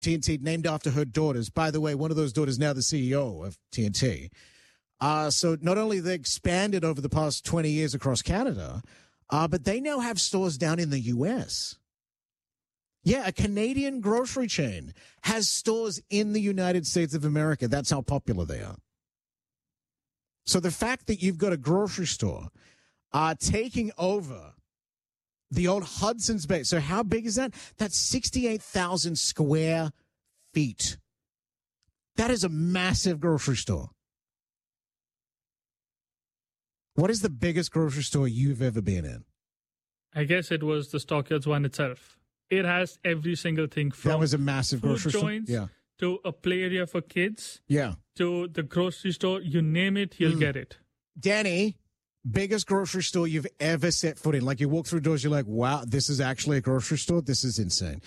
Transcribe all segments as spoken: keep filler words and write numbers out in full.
T N T, named after her daughters. By the way, one of those daughters is now the C E O of T N T. Uh, so not only they expanded over the past twenty years across Canada, uh, but they now have stores down in the U S. Yeah, a Canadian grocery chain has stores in the United States of America. That's how popular they are. So the fact that you've got a grocery store uh, taking over the old Hudson's Bay. So how big is that? That's sixty-eight thousand square feet. That is a massive grocery store. What is the biggest grocery store you've ever been in? I guess it was the Stockyards one itself. It has every single thing from that was a massive food grocery joints store. Yeah. To a play area for kids. Yeah. To the grocery store. You name it, you'll mm. get it. Danny, biggest grocery store you've ever set foot in. Like you walk through doors, you're like, wow, this is actually a grocery store. This is insane.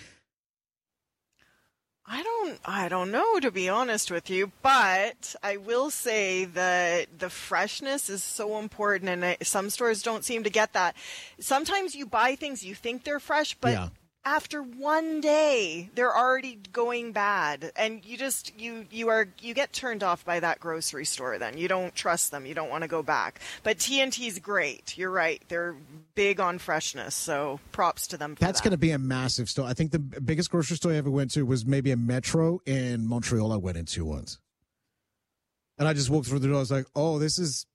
I don't, I don't know, to be honest with you, but I will say that the freshness is so important, and I, some stores don't seem to get that. Sometimes you buy things, you think they're fresh, but yeah. after one day, they're already going bad, and you just, you, you are, you get turned off by that grocery store then. You don't trust them. You don't want to go back. But T N T's great. You're right. They're big on freshness, so props to them for That's that. going to be a massive store. I think the biggest grocery store I ever went to was maybe a Metro in Montreal I went into once. And I just walked through the door. I was like, oh, this is,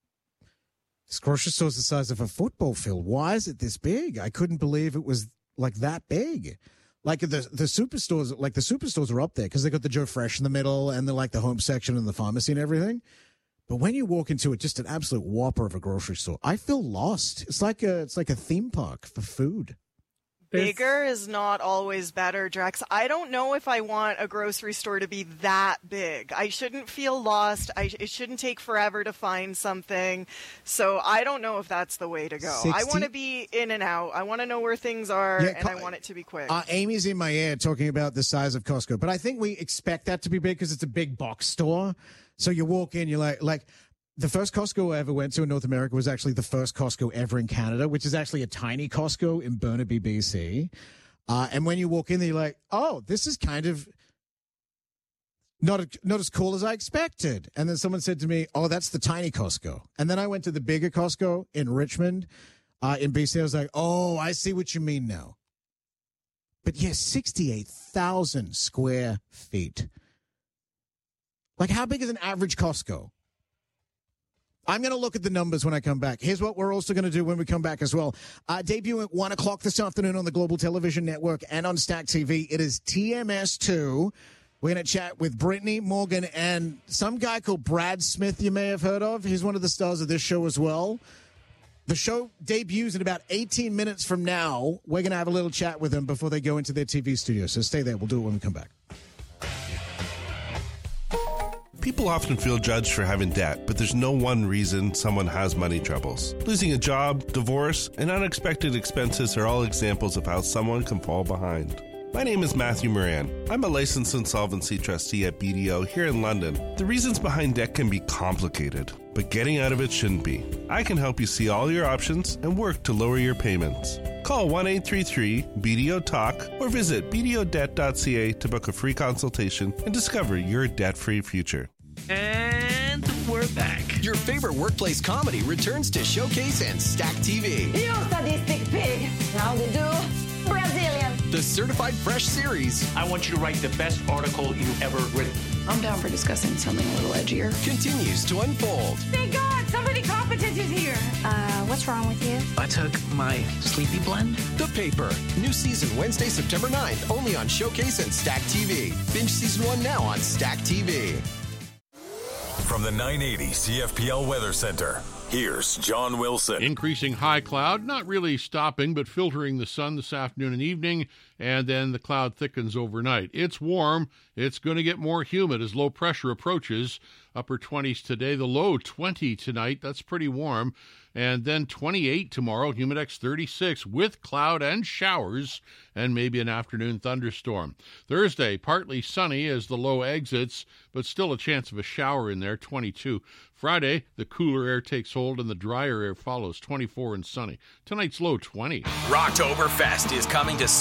this grocery store's the size of a football field. Why is it this big? I couldn't believe it was like that big. Like the the superstores, like the superstores are up there because they got the Joe Fresh in the middle and the like the home section and the pharmacy and everything. But when you walk into it, just an absolute whopper of a grocery store, I feel lost. It's like a it's like a theme park for food. Bigger is not always better, Drex. I don't know if I want a grocery store to be that big. I shouldn't feel lost. I, it shouldn't take forever to find something. So I don't know if that's the way to go. sixty? I want to be in and out. I want to know where things are, yeah, and I want it to be quick. Uh, Amy's in my ear talking about the size of Costco, but I think we expect that to be big because it's a big box store. So you walk in, you're like, like, the first Costco I ever went to in North America was actually the first Costco ever in Canada, which is actually a tiny Costco in Burnaby, B C. Uh, and when you walk in there, you're like, oh, this is kind of not, a, not as cool as I expected. And then someone said to me, oh, that's the tiny Costco. And then I went to the bigger Costco in Richmond, uh, in B C. I was like, oh, I see what you mean now. But yes, sixty-eight thousand square feet. Like, how big is an average Costco? I'm going to look at the numbers when I come back. Here's what we're also going to do when we come back as well. Uh, debut at one o'clock this afternoon on the Global Television Network and on Stack T V. It is T M S two. We're going to chat with Brittany Morgan and some guy called Brad Smith you may have heard of. He's one of the stars of this show as well. The show debuts in about eighteen minutes from now. We're going to have a little chat with them before they go into their T V studio. So stay there. We'll do it when we come back. People often feel judged for having debt, but there's no one reason someone has money troubles. Losing a job, divorce, and unexpected expenses are all examples of how someone can fall behind. My name is Matthew Moran. I'm a licensed insolvency trustee at B D O here in London. The reasons behind debt can be complicated, but getting out of it shouldn't be. I can help you see all your options and work to lower your payments. Call one eight three three B D O talk or visit b d o debt dot c a to book a free consultation and discover your debt-free future. And we're back. Your favorite workplace comedy returns to Showcase and Stack T V. You sadistic pig. How to do? Brazilian. The Certified Fresh series. I want you to write the best article you've ever written. I'm down for discussing something a little edgier. Continues to unfold. Thank God, somebody competent is here. Uh, what's wrong with you? I took my sleepy blend. The Paper. New season Wednesday, September ninth, only on Showcase and Stack T V. Binge season one now on Stack T V. From the nine eighty C F P L Weather Center, here's John Wilson. Increasing high cloud, not really stopping, but filtering the sun this afternoon and evening, and then the cloud thickens overnight. It's warm. It's going to get more humid as low pressure approaches. Upper twenties today, the low twenty tonight. That's pretty warm. And then twenty-eight tomorrow, Humidex thirty-six with cloud and showers and maybe an afternoon thunderstorm. Thursday, partly sunny as the low exits, but still a chance of a shower in there, twenty-two. Friday, the cooler air takes hold and the drier air follows, twenty-four and sunny. Tonight's low twenty. Rocktoberfest is coming to Sarnia's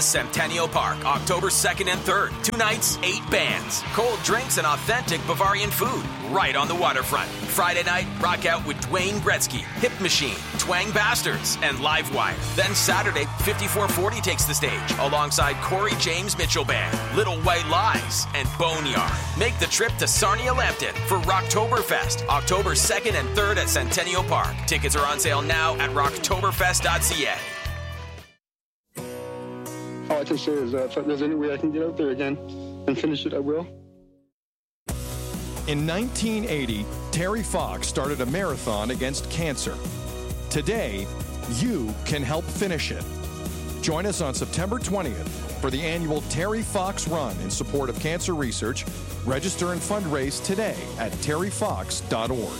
Centennial Park, October second and third. Two nights, eight bands, cold drinks, and authentic Bavarian food right on the waterfront. Friday night, rock out with Dwayne Gretzky, Hip Machine, Twang Bastards, and Livewire. Then Saturday, fifty-four forty takes the stage alongside Corey James Mitchell Band, Little White Lies, and Boneyard. Make the trip to Sarnia Lambton for Rocktoberfest, October second and third at Centennial Park. Tickets are on sale now at rocktoberfest dot c a. All I can say is that if there's any way I can get out there again and finish it, I will. In nineteen eighty, Terry Fox started a marathon against cancer. Today, you can help finish it. Join us on September twentieth for the annual Terry Fox Run in support of cancer research. Register and fundraise today at terry fox dot org.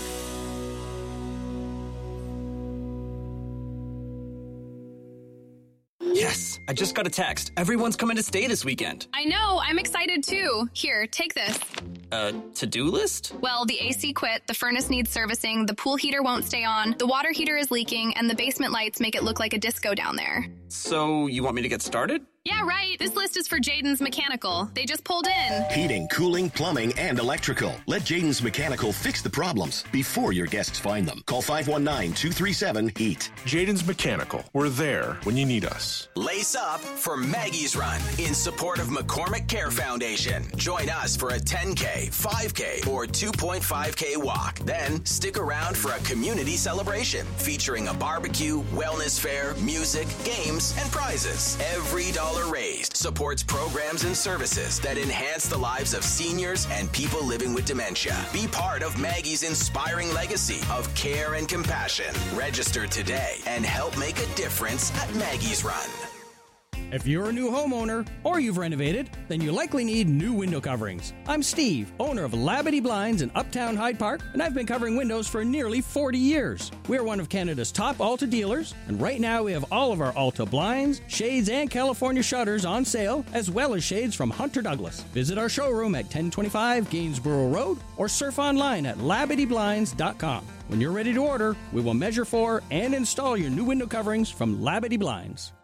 Yes, I just got a text. Everyone's coming to stay this weekend. I know, I'm excited too. Here, take this. Uh, to-do list? Well, the A C quit, the furnace needs servicing, the pool heater won't stay on, the water heater is leaking, and the basement lights make it look like a disco down there. So, you want me to get started? Yeah, right. This list is for Jaden's Mechanical. They just pulled in. Heating, cooling, plumbing, and electrical. Let Jaden's Mechanical fix the problems before your guests find them. Call five one nine, two three seven, heat. Jaden's Mechanical. We're there when you need us. Lace up for Maggie's Run in support of McCormick Care Foundation. Join us for a ten K, five K, or two point five K walk. Then stick around for a community celebration featuring a barbecue, wellness fair, music, games, and prizes. Every dollar raised supports programs and services that enhance the lives of seniors and people living with dementia. Be part of Maggie's inspiring legacy of care and compassion. Register today and help make a difference at Maggie's Run. If you're a new homeowner or you've renovated, then you likely need new window coverings. I'm Steve, owner of Labadee Blinds in Uptown Hyde Park, and I've been covering windows for nearly forty years. We're one of Canada's top Alta dealers, and right now we have all of our Alta blinds, shades, and California shutters on sale, as well as shades from Hunter Douglas. Visit our showroom at ten twenty-five Gainsborough Road or surf online at labadee blinds dot com. When you're ready to order, we will measure for and install your new window coverings from Labadee Blinds.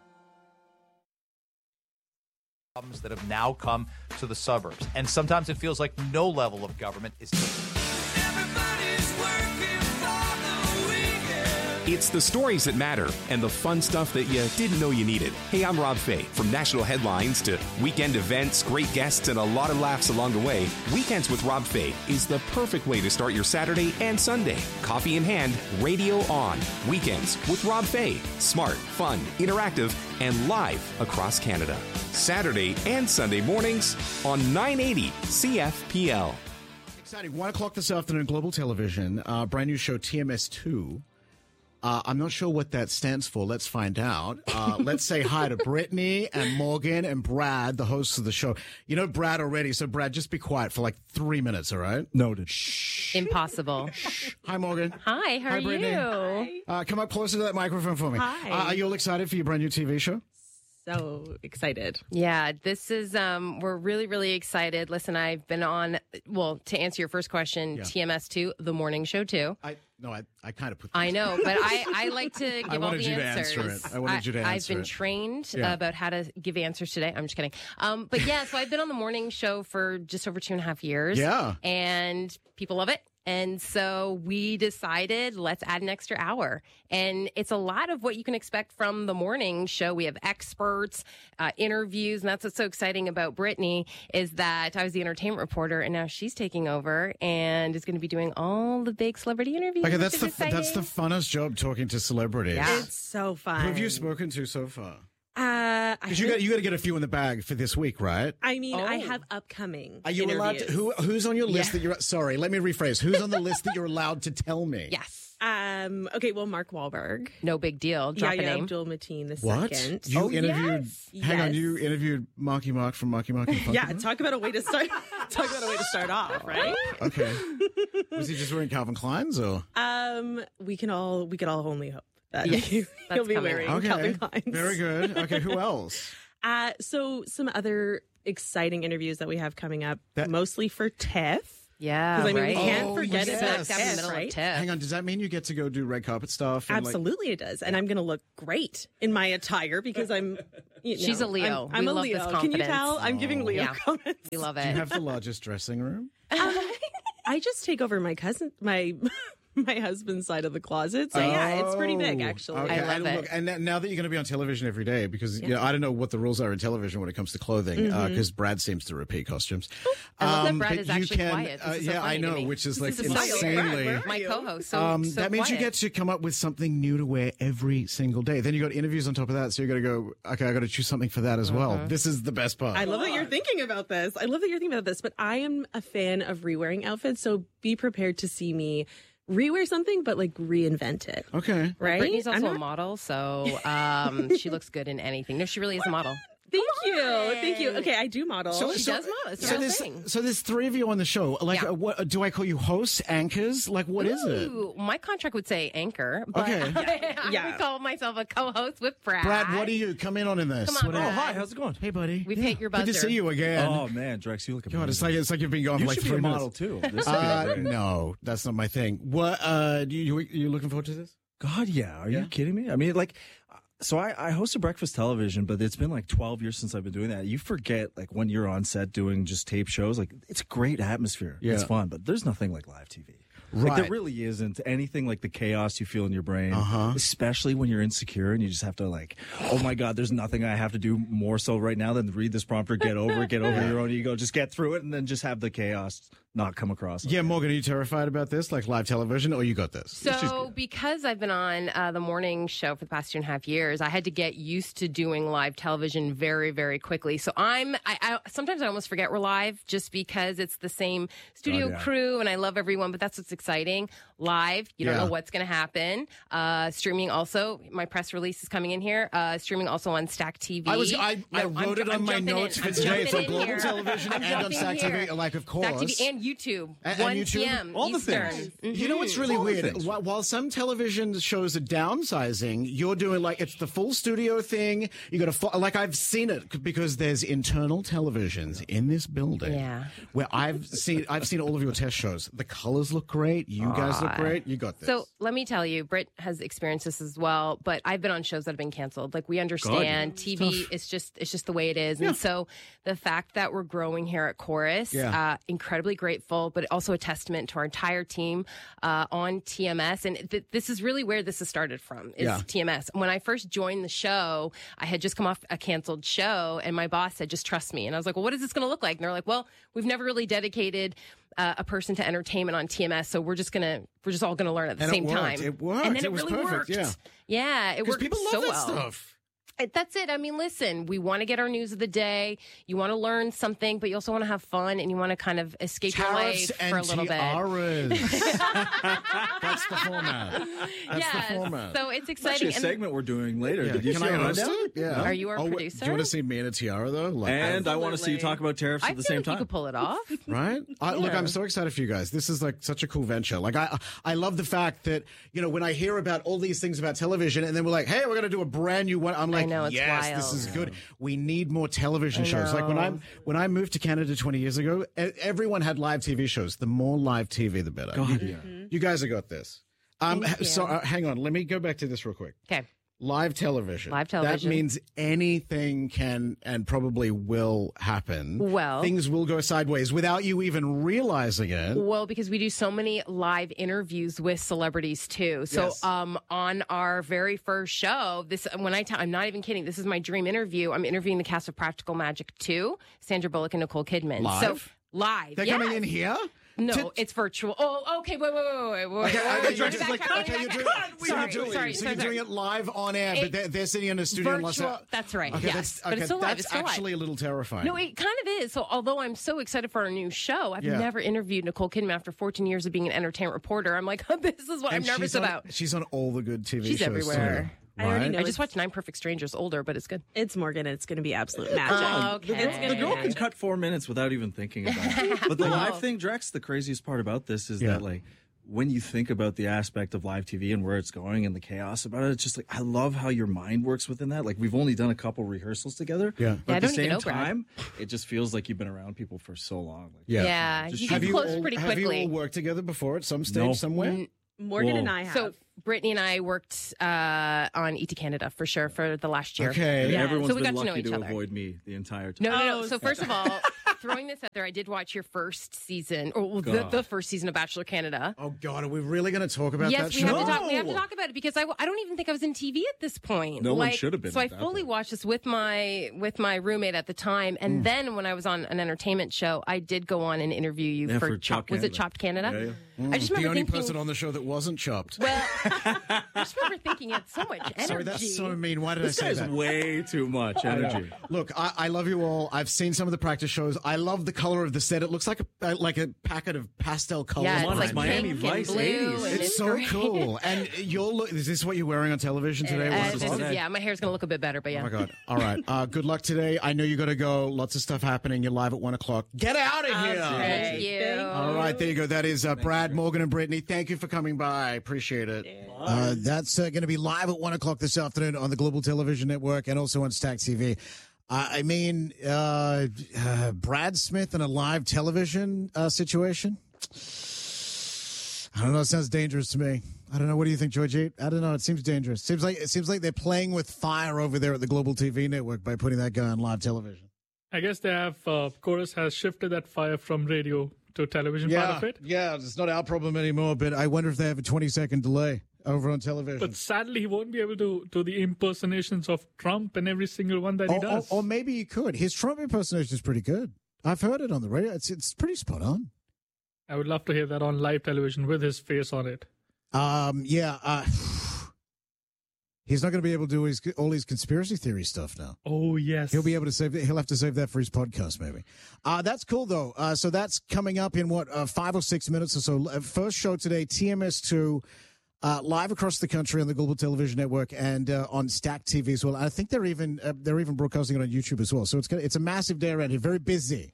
That have now come to the suburbs. And sometimes it feels like no level of government is... It's the stories that matter and the fun stuff that you didn't know you needed. Hey, I'm Rob Fay. From national headlines to weekend events, great guests, and a lot of laughs along the way, Weekends with Rob Fay is the perfect way to start your Saturday and Sunday. Coffee in hand, radio on. Weekends with Rob Fay. Smart, fun, interactive, and live across Canada. Saturday and Sunday mornings on nine eighty C F P L. Exciting. One o'clock this afternoon, Global Television. Uh, brand new show, T M S two. Uh, I'm not sure what that stands for. Let's find out. Uh, let's say hi to Brittany and Morgan and Brad, the hosts of the show. You know Brad already, so Brad, just be quiet for like three minutes, all right? Noted. Shh. Impossible. Shh. Hi, Morgan. Hi, how hi, are Brittany. you? Uh, come up closer to that microphone for me. Hi. Uh, are you all excited for your brand new T V show? So excited. Yeah, this is, um, we're really, really excited. Listen, I've been on, well, to answer your first question, Yeah. T M S two, the morning show too. I No, I, I kind of put I know, but I, I like to give I all wanted the you to answers. answer it. I wanted you to I've answer been it. trained Yeah. about how to give answers today. I'm just kidding. Um, but yeah, so I've been on the morning show for just over two and a half years. Yeah. And people love it. And so we decided let's add an extra hour. And it's a lot of what you can expect from the morning show. We have experts, uh, interviews. And that's what's so exciting about Brittany is that I was the entertainment reporter and now she's taking over and is going to be doing all the big celebrity interviews. Okay, that's which the is that's the exciting. funnest job, talking to celebrities. Yeah. It's so fun. Who have you spoken to so far? Uh, I Because you heard- got you got to get a few in the bag for this week, right? I mean, I Oh. have upcoming. Are you allowed to? Who who's on your list Yeah. that you're? Sorry, let me rephrase. Who's on the list that you're allowed to tell me? Yes. Um. Okay. Well, Mark Wahlberg. No big deal. Drop Yahya a name. Abdul Mateen the What? second. You oh, interviewed? Yes. Hang on, Yes. you interviewed Marky Mark from Marky Mark. And Funky Yeah. Mark? Talk about a way to start. talk about a way to start off, right? Okay. Was he just wearing Calvin Klein's or? Um. We can all. We can all only hope that Yes, he, that's he'll be coming. wearing Okay. Calvin Klein's. Very good. Okay. Who else? Uh. So some other exciting interviews that we have coming up, That- mostly for TIFF. Yeah, Because I mean, right. we can't Oh, forget yes. about Smack dab in the TIFF, middle of right? TIFF. Hang on, does that mean you get to go do red carpet stuff? and, like- Absolutely, it does, and I'm going to look great in my attire because I'm. You know, She's a Leo. I'm, I'm We a love Leo. this Can you confidence. tell? I'm giving Leo Yeah. comments. We love do you it. have the largest dressing room? Um, I just take over my cousin, my my husband's side of the closet. So yeah, it's pretty big Oh, actually. Okay. I love and it. Look, and now- now that you're going to be on television every day, because you Yeah. know, I don't know what the rules are in television when it comes to clothing, because Mhm. Brad seems to repeat costumes. I love that Um, Brad but is you actually can- quiet. This uh, is so yeah, funny I to know, me. which is This like is so quiet. insanely. Brad, my co-host. So, um, so that means you quiet. get to come up with something new to wear every single day. Then you got interviews on top of that, so you got to go. Okay, I got to choose something for that as well. Mm-hmm. This is the best part. I love that you're thinking about this. I love that you're thinking about this, but I am a fan of rewearing outfits, so be prepared to see me rewear something, but like reinvent it. Okay. Right? Brittany's also I'm a not- model, so um, she looks good in anything. No, she really is a model. Thank you. Thank you. Okay, I do model. So, She so, does model. It's a so real there's thing. so there's three of you on the show. Like, Yeah. uh, what do I call you? Hosts, anchors? Like, what is it? Ooh, my contract would say anchor, but Okay. I Yeah. would call myself a co-host with Brad. Brad, what do you come in on in this? Come on, What Brad. is- Oh, hi, how's it going? Hey, buddy. We've hit your buzzer. Good to see you again. Oh man, Drex, you look amazing. God, it's like it's like you've been gone You for like should be three a minutes. model too. This Uh, would be great. no, that's not my thing. What? Uh, do you, you you looking forward to this? God, yeah. Are Yeah. you kidding me? I mean, like, so I, I hosted breakfast television, but it's been like twelve years since I've been doing that. You forget, like, when you're on set doing just tape shows, like, it's a great atmosphere. Yeah. It's fun, but there's nothing like live T V. Like, Right. there really isn't anything like the chaos you feel in your brain, Uh-huh. especially when you're insecure and you just have to, like, oh my God, there's nothing I have to do more so right now than read this prompter, get over it, get over your own ego, just get through it, and then just have the chaos not come across. Yeah, Morgan, are you terrified about this, like live television, or you got this? So, because I've been on uh, the morning show for the past two and a half years, I had to get used to doing live television very, very quickly. So, I'm I, I sometimes I almost forget we're live just because it's the same studio Oh, yeah. crew, and I love everyone. But that's what's exciting. Live, you don't Yeah. know what's going to happen. Uh, streaming also. My press release is coming in here. Uh, streaming also on Stack T V. I was I, I No, I'm wrote ju- it on I'm my jumping notes in. for I'm today. It's on jumping in Global here. Television I'm and on jumping Stack T V, here. like of course. Stack T V and YouTube. And- and one YouTube? p.m. All the Eastern. things. You know what's really All the weird? things. While, while some television shows are downsizing, you're doing like it's the full studio thing. You got to fo- like I've seen it because there's internal televisions in this building. Yeah. Where I've seen I've seen all of your test shows. The colors look great. You guys look Aw. great. You got this. So let me tell you, Britt has experienced this as well, but I've been on shows that have been canceled. Like we understand T V is just it's just the way it is. And so the fact that we're growing here at Chorus, Yeah. uh, incredibly grateful, but also a testament to our entire team uh, on T M S. And th- this is really where this has started from is Yeah. T M S. When I first joined the show, I had just come off a canceled show and my boss said, just trust me. And I was like, well, what is this going to look like? And they're like, well, we've never really dedicated uh, a person to entertainment on T M S. So we're just going to, we're just all going to learn at the And it same worked. time. It worked. And then It it, was really perfect, worked. yeah. Yeah, it 'Cause worked people love so that well. stuff. It- That's it. I mean, listen, we want to get our news of the day. You want to learn something, but you also want to have fun and you want to kind of escape your Tariffs life and for a little bit. tiaras. That's the format. That's Yes. the format. So it's It's actually exciting. a And- segment we're doing later. Yeah. Did you Can see I our host rundown? it? Yeah. Are you our Oh, wait, producer? Do you want to see me in a tiara though? Like, And I want to see you talk about tariffs I at the feel same like time. you could pull it off. Right? I, look, Yeah. I'm so excited for you guys. This is like such a cool venture. Like, I, I love the fact that you know when I hear about all these things about television, and then we're like, "Hey, we're going to do a brand new one." I'm like, know, it's "Yes, wild. this is good. We need more television I shows." Like when know. I'm when I moved to Canada twenty years ago, e- everyone had live T V shows. The more live T V, the better. God, you, yeah. you guys have got this. Um, Thank you. so uh, hang on. Let me go back to this real quick. Okay. Live television. Live television. That means anything can and probably will happen. Well- things will go sideways without you even realizing it. Well, because we do so many live interviews with celebrities too. So, Yes. um, on our very first show, this when I tell, I'm not even kidding. This is my dream interview. I'm interviewing the cast of Practical Magic two, Sandra Bullock and Nicole Kidman. Live? So live. They're yes. coming in here? No, To- it's virtual. Oh, okay. Wait, wait, wait, wait, wait. Okay, wait, okay, wait, you're wait, just back, like, back, okay, back, you're back. doing, so Sorry, you're doing, sorry, so sorry, you're doing sorry. it live on air, but It- they're, they're sitting in a studio in Los Virtual. Angeles. That's right. Okay, yes, that's, but okay, it's still live. that's It's still live. actually a little terrifying. No, it kind of is. So, although I'm so excited for our new show, I've Yeah. never interviewed Nicole Kidman after fourteen years of being an entertainment reporter. I'm like, this is what And I'm nervous she's on- about. She's on all the good T V She's shows. everywhere. Too, I already right? know I it's- just watched Nine Perfect Strangers, older, but it's good. It's Morgan, and it's going to be absolute magic. Oh, okay. It's gonna The be girl can magic. cut four minutes without even thinking about it. But the Wow. live thing, Drex, the craziest part about this is Yeah. that, like, when you think about the aspect of live T V and where it's going and the chaos about it, it's just like, I love how your mind works within that. Like, we've only done a couple rehearsals together. Yeah. But Yeah, I at the don't even same know, Brad. time, it just feels like you've been around people for so long. Like, Yeah. Yeah, just you have get you close all- pretty Have you quickly. all worked together before at some stage No. somewhere? Mm, Morgan Whoa. and I have. So Brittany and I worked uh, on E T Canada for sure for the last year. Okay. And Yeah. everyone's So we been got to know lucky each to other. avoid me the entire time. No, no, no. Oh, So first of all, throwing this out there, I did watch your first season, or well, the, God. the first season of Bachelor Canada. Oh, God, are we really going to talk about Yes, that we show? have to talk. We have to talk about it because I, I don't even think I was in T V at this point. No one like, should have been So I at that fully point. watched this with my with my roommate at the time, Hmm. and then when I was on an entertainment show, I did go on and interview you Yeah, for, for Chop. Chopped Was it Canada. Chopped Canada? Yeah, yeah. I just the remember only thinking. person on the show that wasn't chopped. Well, I just remember thinking it so much energy. Sorry, that's so mean. Why did This I say guy's that? way too much energy. Look, I, I love you all. I've seen some of the practice shows. I love the color of the set. It looks like a uh, like a packet of pastel colors. Yeah, Come it's on, like it's Miami pink Vice and blue, eighties. and It's so great. cool. And you're look. Is this what you're wearing on television today? Uh, What's this this is- today? yeah, my hair's gonna look a bit better, but yeah. Oh my God! All right. Uh, good luck today. I know you got to go. Lots of stuff happening. You're live at one o'clock. Get out of here! Thank you. All right, there you go. That is uh, Brad, Morgan, and Brittany. Thank you for coming by. Appreciate it. Uh, that's uh, going to be live at one o'clock this afternoon on the Global Television Network and also on Stack T V. Uh, I mean, uh, uh, Brad Smith in a live television uh, situation. I don't know. It sounds dangerous to me. I don't know. What do you think, Georgie? I don't know. It seems dangerous. Seems like it seems like they're playing with fire over there at the Global T V Network by putting that guy on live television. I guess they have, uh, Chorus has shifted that fire from radio to television part of it. Yeah, it's not our problem anymore, but I wonder if they have a twenty second delay over on television. But sadly, he won't be able to do the impersonations of Trump and every single one that he or, or, does. or maybe he could. His Trump impersonation is pretty good. I've heard it on the radio. It's it's pretty spot on. I would love to hear that on live television with his face on it. Um, yeah, uh, he's not going to be able to do his all his conspiracy theory stuff now. Oh, yes. He'll be able to save. He'll have to save that for his podcast, maybe. Uh, that's cool though. Uh, so that's coming up in what uh, five or six minutes or so. Uh, First show today, T M S two, uh, live across the country on the Global Television Network and uh, on Stack T V as well. I think they're even uh, they're even broadcasting it on YouTube as well. So it's gonna, it's a massive day around here. Very busy.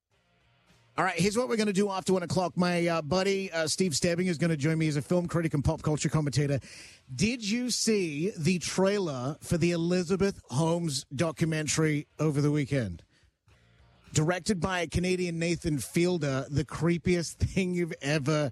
All right, here's what we're going to do after one o'clock. My uh, buddy uh, Steve Stebbing is going to join me as a film critic and pop culture commentator. Did you see the trailer for the Elizabeth Holmes documentary over the weekend? Directed by Canadian Nathan Fielder, the creepiest thing you've ever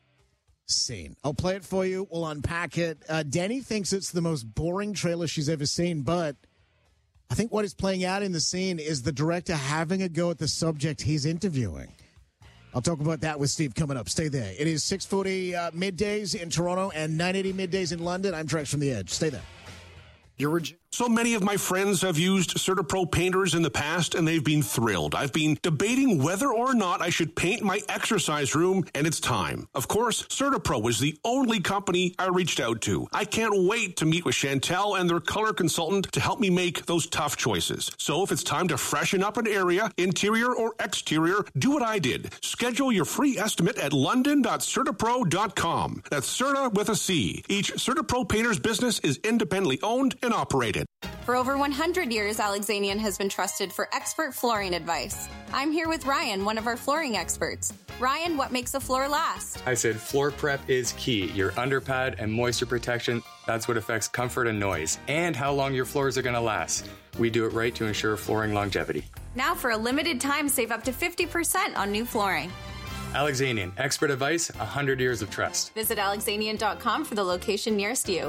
seen. I'll play it for you. We'll unpack it. Uh, Danny thinks it's the most boring trailer she's ever seen, but I think what is playing out in the scene is the director having a go at the subject he's interviewing. I'll talk about that with Steve coming up. Stay there. It is six forty uh, middays in Toronto and nine eighty middays in London. I'm Drex from The Edge. Stay there. You're so many of my friends have used CertaPro painters in the past, and they've been thrilled. I've been debating whether or not I should paint my exercise room, and it's time. Of course, CertaPro is the only company I reached out to. I can't wait to meet with Chantel and their color consultant to help me make those tough choices. So if it's time to freshen up an area, interior or exterior, do what I did. Schedule your free estimate at london dot certapro dot com. That's Certa with a C. Each CertaPro painter's business is independently owned and operated. For over one hundred years, Alexanian has been trusted for expert flooring advice. I'm here with Ryan, one of our flooring experts. Ryan, what makes a floor last? I said floor prep is key. Your underpad and moisture protection, that's what affects comfort and noise, and how long your floors are going to last. We do it right to ensure flooring longevity. Now, for a limited time, save up to fifty percent on new flooring. Alexanian, expert advice, one hundred years of trust. Visit alexanian dot com for the location nearest you.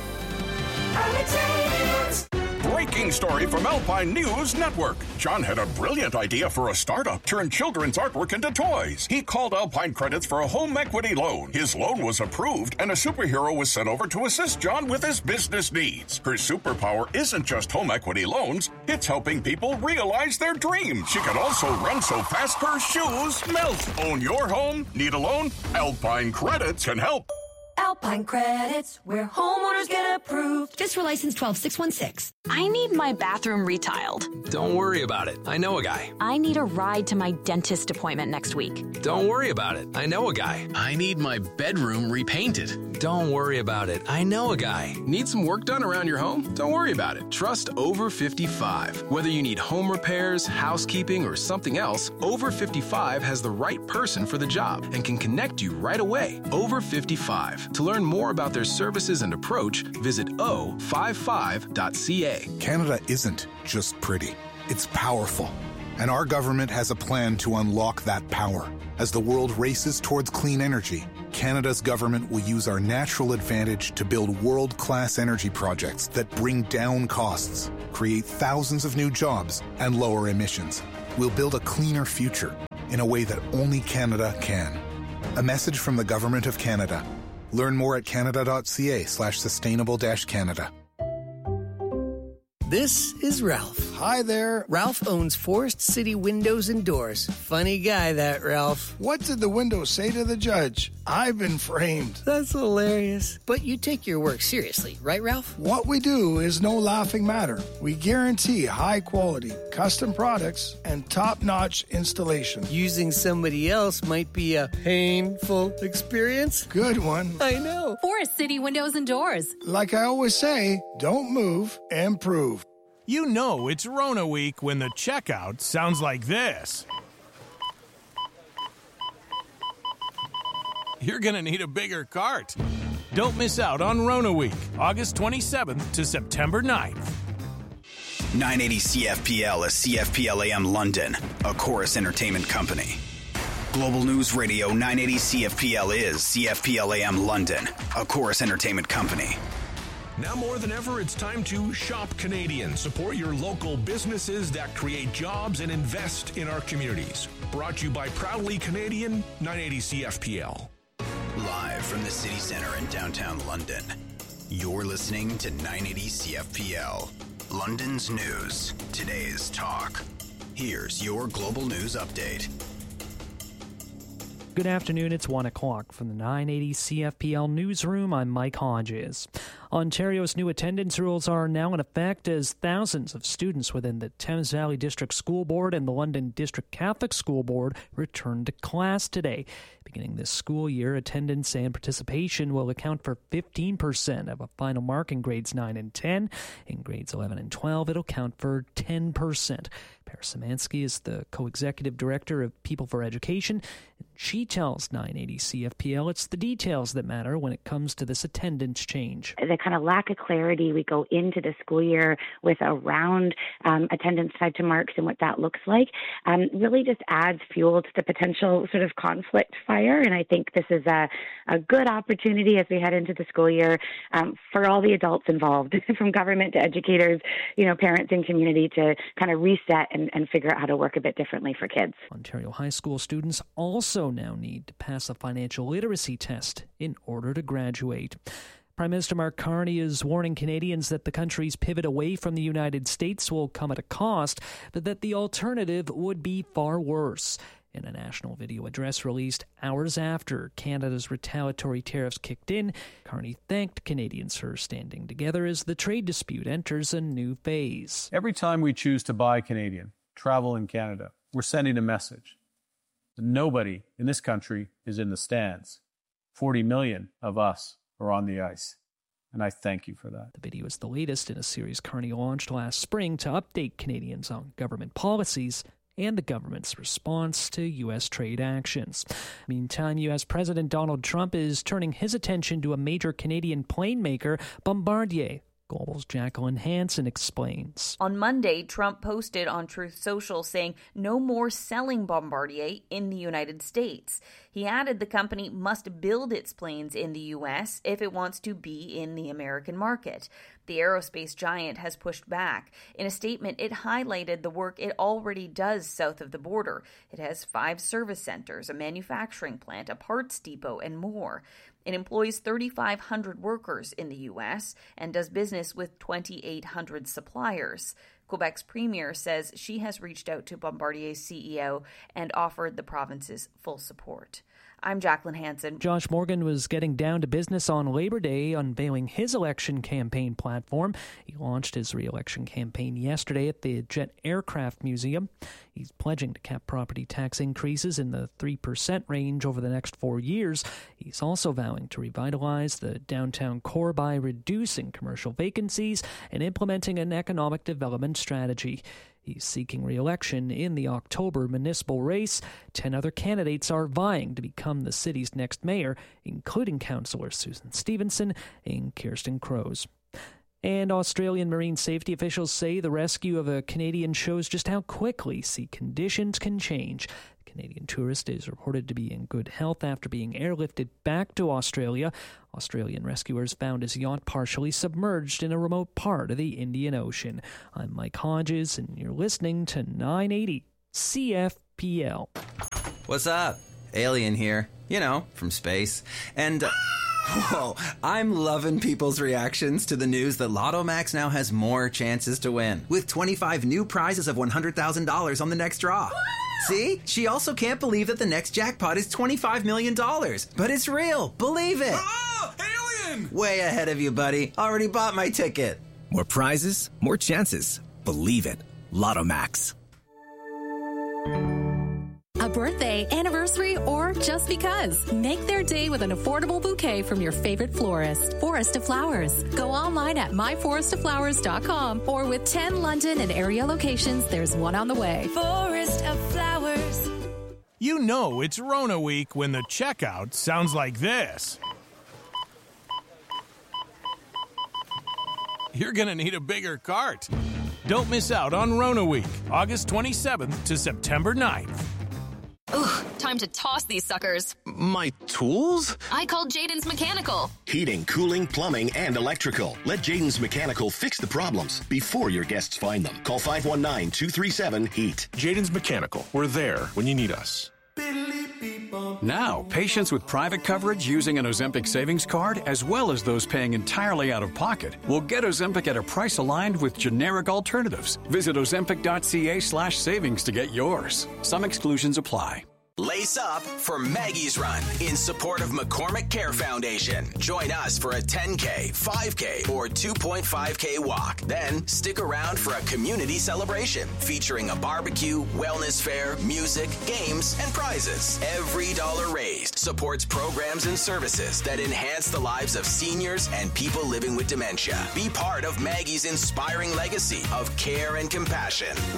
Breaking story from Alpine News Network. John had a brilliant idea for a startup. Turn children's artwork into toys. He called Alpine Credits for a home equity loan. His loan was approved, and a superhero was sent over to assist John with his business needs. Her superpower isn't just home equity loans. It's helping people realize their dreams. She can also run so fast her shoes melt. Own your home? Need a loan? Alpine Credits can help. Alpine Credits, where homeowners get approved. Fiscal license twelve six one six. I need my bathroom retiled. Don't worry about it. I know a guy. I need a ride to my dentist appointment next week. Don't worry about it. I know a guy. I need my bedroom repainted. Don't worry about it. I know a guy. Need some work done around your home? Don't worry about it. Trust Over fifty-five. Whether you need home repairs, housekeeping, or something else, Over fifty-five has the right person for the job and can connect you right away. Over fifty-five. To learn more about their services and approach, visit o fifty-five dot c a. Canada isn't just pretty. It's powerful. And our government has a plan to unlock that power. As the world races towards clean energy, Canada's government will use our natural advantage to build world-class energy projects that bring down costs, create thousands of new jobs, and lower emissions. We'll build a cleaner future in a way that only Canada can. A message from the Government of Canada. Learn more at canada.ca slash sustainable dash Canada. This is Ralph. Hi there. Ralph owns Forest City Windows and Doors. Funny guy, that Ralph. What did the window say to the judge? I've been framed. That's hilarious. But you take your work seriously, right, Ralph? What we do is no laughing matter. We guarantee high quality, custom products, and top-notch installation. Using somebody else might be a painful experience. Good one. I know. Forest City Windows and Doors. Like I always say, don't move, improve. You know it's Rona week when the checkout sounds like this. You're going to need a bigger cart. Don't miss out on Rona week, August twenty-seventh to September ninth. nine eighty C F P L is C F P L A M London, a Chorus Entertainment company. Global News Radio nine eighty C F P L is C F P L A M London, a Chorus Entertainment company. Now more than ever, it's time to shop Canadian. Support your local businesses that create jobs and invest in our communities. Brought to you by Proudly Canadian, nine eighty C F P L. Live from the city center in downtown London, you're listening to nine eighty C F P L. London's news, today's talk. Here's your global news update. Good afternoon, it's one o'clock from the nine eighty C F P L newsroom. I'm Mike Hodges. Ontario's new attendance rules are now in effect as thousands of students within the Thames Valley District School Board and the London District Catholic School Board return to class today. Beginning this school year, attendance and participation will account for fifteen percent of a final mark in grades nine and ten. In grades eleven and twelve, it'll count for ten percent. Paris Szymanski is the co-executive director of People for Education. She tells nine eighty C F P L it's the details that matter when it comes to this attendance change. The kind of lack of clarity we go into the school year with around um, attendance tied to marks and what that looks like um, really just adds fuel to the potential sort of conflict fire. And I think this is a, a good opportunity as we head into the school year um, for all the adults involved, from government to educators, you know, parents and community, to kind of reset and, and figure out how to work a bit differently for kids. Ontario high school students also now need to pass a financial literacy test in order to graduate. Prime Minister Mark Carney is warning Canadians that the country's pivot away from the United States will come at a cost, but that the alternative would be far worse. In a national video address released hours after Canada's retaliatory tariffs kicked in, Carney thanked Canadians for standing together as the trade dispute enters a new phase. Every time we choose to buy Canadian, travel in Canada, we're sending a message. Nobody in this country is in the stands. forty million of us are on the ice, and I thank you for that. The video is the latest in a series Carney launched last spring to update Canadians on government policies and the government's response to U S trade actions. Meantime, U S President Donald Trump is turning his attention to a major Canadian plane maker, Bombardier. Global's Jacqueline Hansen explains. On Monday, Trump posted on Truth Social saying no more selling Bombardier in the United States. He added the company must build its planes in the U S if it wants to be in the American market. The aerospace giant has pushed back. In a statement, it highlighted the work it already does south of the border. It has five service centers, a manufacturing plant, a parts depot, and more. It employs thirty-five hundred workers in the U S and does business with twenty-eight hundred suppliers. Quebec's premier says she has reached out to Bombardier's C E O and offered the province's full support. I'm Jacqueline Hansen. Josh Morgan was getting down to business on Labor Day, unveiling his election campaign platform. He launched his re-election campaign yesterday at the Jet Aircraft Museum. He's pledging to cap property tax increases in the three percent range over the next four years. He's also vowing to revitalize the downtown core by reducing commercial vacancies and implementing an economic development strategy. He's seeking re-election in the October municipal race. Ten other candidates are vying to become the city's next mayor, including councillors Susan Stevenson and Kirsten Crows. And Australian marine safety officials say the rescue of a Canadian shows just how quickly sea conditions can change. The Canadian tourist is reported to be in good health after being airlifted back to Australia. Australian rescuers found his yacht partially submerged in a remote part of the Indian Ocean. I'm Mike Hodges, and you're listening to nine eighty C F P L. What's up? Alien here. You know, from space. And... Uh, Whoa, I'm loving people's reactions to the news that Lotto Max now has more chances to win, with twenty-five new prizes of one hundred thousand dollars on the next draw. See? She also can't believe that the next jackpot is twenty-five million dollars. But it's real. Believe it. Oh, alien! Way ahead of you, buddy. Already bought my ticket. More prizes, more chances. Believe it. Lotto Max. A birthday, anniversary, or just because. Make their day with an affordable bouquet from your favorite florist. Forest of Flowers. Go online at my forest of flowers dot com or with ten London and area locations, there's one on the way. Forest of Flowers. You know it's Rona week when the checkout sounds like this. You're gonna need a bigger cart. Don't miss out on Rona week, August twenty-seventh to September ninth. Ugh, time to toss these suckers. My tools? I called Jaden's Mechanical. Heating, cooling, plumbing, and electrical. Let Jaden's Mechanical fix the problems before your guests find them. Call five one nine, two three seven, HEAT. Jaden's Mechanical. We're there when you need us. Now, patients with private coverage using an Ozempic savings card, as well as those paying entirely out of pocket, will get Ozempic at a price aligned with generic alternatives. Visit ozempic.ca slash savings to get yours. Some exclusions apply. Lace up for Maggie's Run in support of McCormick Care Foundation. Join us for a ten K, five K, or two point five K walk. Then stick around for a community celebration featuring a barbecue, wellness fair, music, games, and prizes. Every dollar raised supports programs and services that enhance the lives of seniors and people living with dementia. Be part of Maggie's inspiring legacy of care and compassion.